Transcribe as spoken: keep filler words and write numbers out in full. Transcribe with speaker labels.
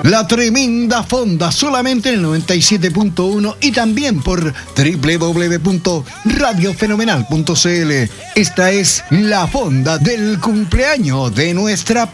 Speaker 1: La tremenda fonda, solamente en el noventa y siete punto uno y también por doble u doble u doble u punto radio fenomenal punto c l. Esta es la fonda del cumpleaños de nuestra